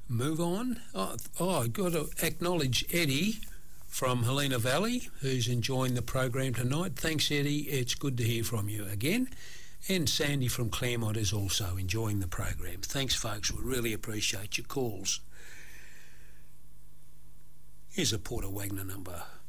move on. I've got to acknowledge Eddie from Helena Valley, who's enjoying the program tonight. Thanks, Eddie. It's good to hear from you again. And Sandy from Claremont is also enjoying the program. Thanks, folks. We really appreciate your calls. Here's a Porter Wagner number.